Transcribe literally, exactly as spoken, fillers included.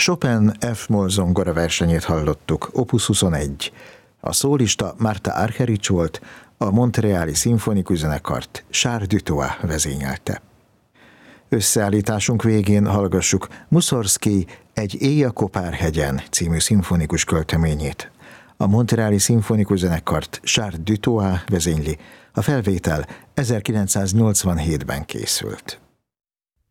Chopin F-moll zongora versenyét hallottuk, opus huszonegy. A szólista Martha Argerich volt, a Montreali Szimfonikus Zenekart Charles Dutoit vezényelte. Összeállításunk végén hallgassuk Mussorgsky Egy éj a Kopár-hegyen című szimfonikus költeményét. A Montreali Szimfonikus Zenekart Charles Dutoit vezényli, a felvétel ezerkilencszáznyolcvanhétben készült.